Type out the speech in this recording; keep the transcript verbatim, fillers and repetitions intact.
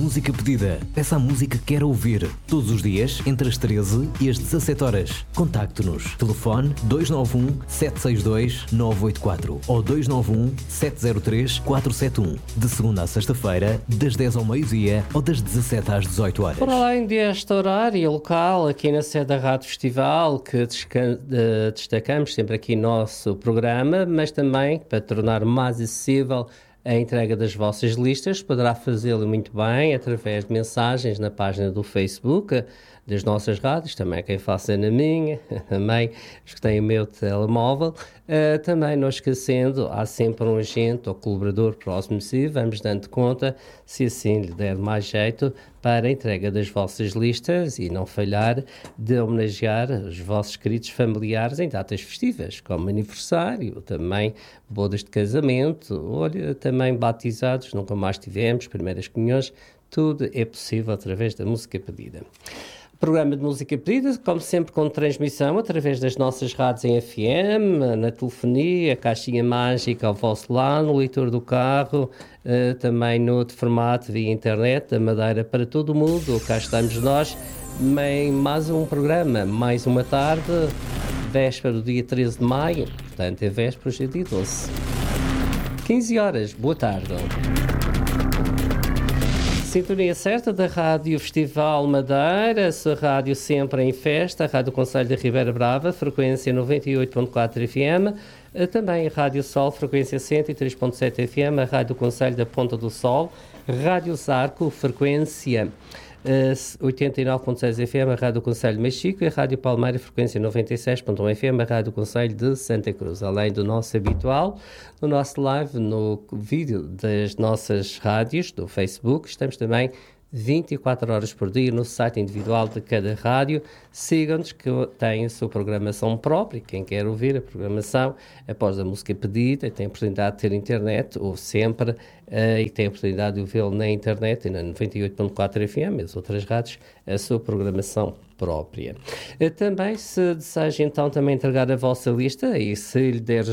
música pedida. Peça a música que quer ouvir. Todos os dias, entre as treze e as dezassete horas. Contacte-nos. Telefone dois nove um, sete seis dois, nove oito quatro ou dois nove um, sete zero três, quatro sete um. De segunda a sexta-feira, das dez ao meio-dia ou das dezassete às dezoito horas. Por além deste horário local, aqui na sede da Rádio Festival, que destacamos sempre aqui no nosso programa, mas também para tornar mais acessível a entrega das vossas listas, poderá fazê-lo muito bem através de mensagens na página do Facebook das nossas rádios, também quem faça na minha, também os que têm o meu telemóvel, uh, também não esquecendo, há sempre um agente ou colaborador próximo de si, vamos dando conta, se assim lhe der mais jeito, para a entrega das vossas listas e não falhar de homenagear os vossos queridos familiares em datas festivas, como aniversário, também bodas de casamento, olha, também batizados, nunca mais tivemos, primeiras comunhões, tudo é possível através da música pedida. Programa de música pedida, como sempre, com transmissão através das nossas rádios em F M, na telefonia, caixinha mágica ao vosso lado, no leitor do carro, uh, também no outro formato via internet, da Madeira para todo o mundo. Cá estamos nós, em mais um programa, mais uma tarde, véspera do dia treze de maio, portanto é véspera, hoje é dia doze. quinze horas, boa tarde. Sintonia certa da Rádio Festival Madeira, a sua rádio sempre em festa, a Rádio Conselho da Ribeira Brava, frequência noventa e oito ponto quatro F M, também a Rádio Sol, frequência cento e três ponto sete F M, a Rádio Conselho da Ponta do Sol, Rádio Zarco, frequência uh, oitenta e nove ponto seis F M, a Rádio Conselho de Mexico, e a Rádio Palmeira, frequência noventa e seis ponto um F M, a Rádio Conselho de Santa Cruz. Além do nosso habitual, no nosso live, no vídeo das nossas rádios, do Facebook, estamos também vinte e quatro horas por dia no site individual de cada rádio. Sigam-nos, que têm a sua programação própria. Quem quer ouvir a programação após a música pedida tem a oportunidade de ter internet, ou sempre, uh, e tem a oportunidade de ouvi-lo na internet e na noventa e oito ponto quatro F M, as outras rádios, a sua programação própria. Uh, também, se deseja então também entregar a vossa lista, e se lhe der